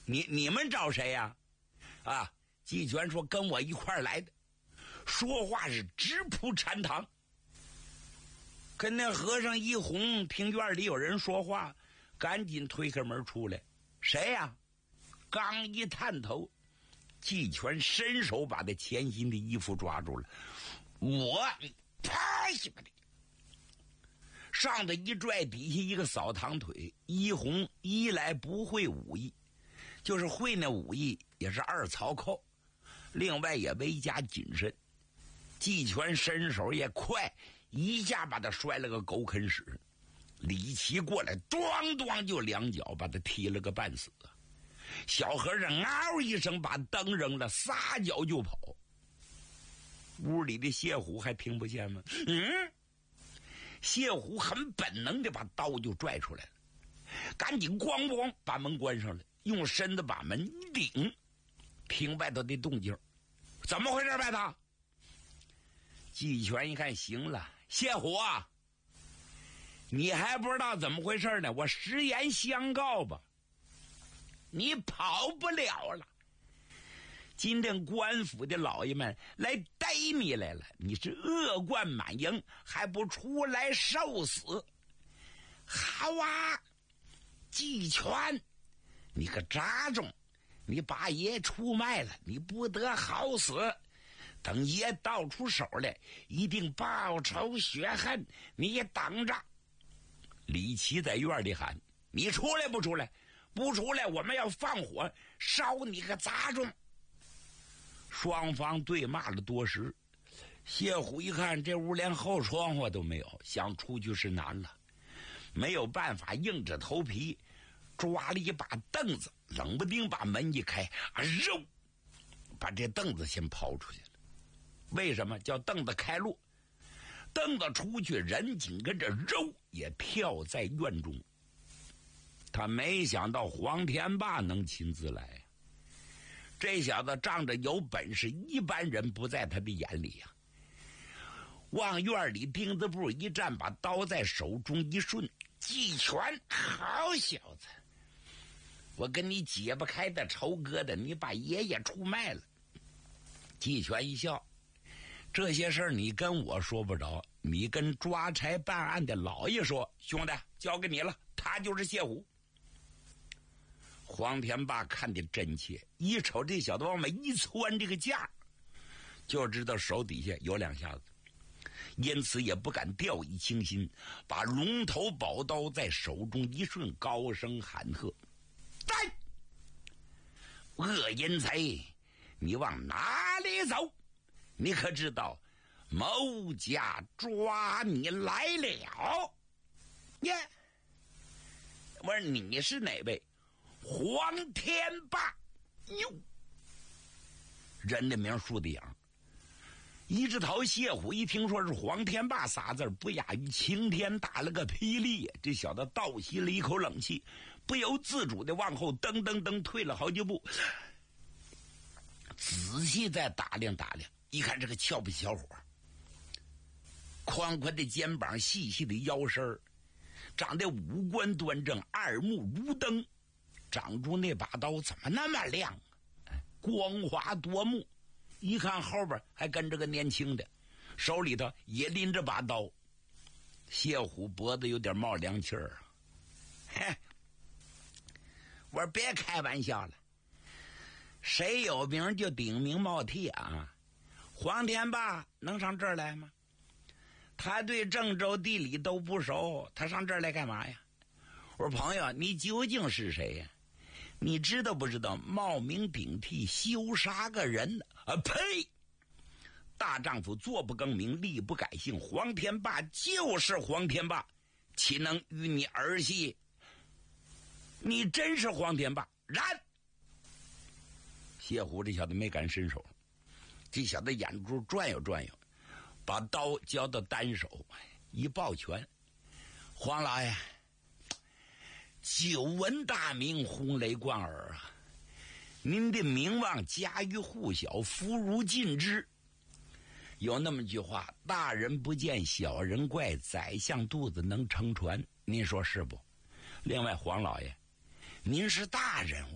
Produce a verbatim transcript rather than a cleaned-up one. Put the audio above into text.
你你们找谁呀、啊？啊，季全说跟我一块儿来的，说话是直扑禅堂。跟那和尚一哄，听院里有人说话，赶紧推开门出来。谁呀、啊？刚一探头，季全伸手把他前心的衣服抓住了。我，啪下的，上头一拽，底下一个扫堂腿。一红一来不会武艺，就是会那武艺也是二曹寇，另外也微加谨慎。季全伸手也快，一下把他摔了个狗啃屎。李琦过来，咣咣就两脚把他踢了个半死。小和尚嗷一声把灯扔了，撒脚就跑。屋里的谢虎还听不见吗？嗯，谢虎很本能的把刀就拽出来了，赶紧咣咣把门关上了，用身子把门一顶，听外头的动静。怎么回事外头？季全一看，行了，谢虎啊，你还不知道怎么回事呢，我实言相告吧，你跑不了了。今天官府的老爷们来逮你来了，你是恶贯满盈，还不出来受死？好啊，季全，你个杂种，你把爷出卖了，你不得好死。等爷倒出手来，一定报仇雪恨，你也等着。李琦在院里喊：你出来不出来？不出来，我们要放火烧你个杂种！双方对骂了多时。谢虎一看这屋连后窗户都没有，想出去是难了，没有办法，硬着头皮抓了一把凳子，冷不丁把门一开，啊，肉把这凳子先抛出去了。为什么叫凳子开路？凳子出去，人紧跟着肉也跳在院中。他没想到黄天霸能亲自来，这小子仗着有本事，一般人不在他的眼里呀、啊。往院里钉子步一站，把刀在手中一顺，季全，好小子，我跟你解不开的仇疙瘩，你把爷爷出卖了。季全一笑，这些事儿你跟我说不着，你跟抓差办案的老爷说。兄弟，交给你了，他就是谢虎。黄天霸看得真切，一瞅这小子往外一窜这个架，就知道手底下有两下子，因此也不敢掉以轻心，把龙头宝刀在手中一顺，高声喊喝：在！恶淫贼，你往哪里走？你可知道某家抓你来了？耶、yeah ！我说你是哪位？黄天霸。哟，人的名树的样。一只头谢虎一听说是黄天霸仨字，不亚于晴天打了个霹雳。这小子倒吸了一口冷气，不由自主的往后噔噔噔退了好几步，仔细再打量打量，一看这个俏皮小伙，宽宽的肩膀，细细的腰身，长得五官端正，二目如灯，长出那把刀怎么那么亮啊？光滑夺目。一看后边还跟着个年轻的，手里头也拎着把刀。谢虎脖子有点冒凉气儿啊！嘿，我说别开玩笑了，谁有名就顶名冒替啊！黄天霸能上这儿来吗？他对郑州地理都不熟，他上这儿来干嘛呀？我说朋友，你究竟是谁呀？你知道不知道冒名顶替羞杀个人啊？呸！大丈夫坐不更名，立不改姓，黄天霸就是黄天霸，岂能与你儿戏？你真是黄天霸！然谢虎这小子没敢伸手，这小子眼珠转悠转悠，把刀交到单手一抱拳：黄老爷，久闻大名，轰雷贯耳啊！您的名望家喻户晓，妇孺尽知。有那么句话，大人不见小人怪，宰相肚子能撑船，您说是不？另外黄老爷，您是大人物，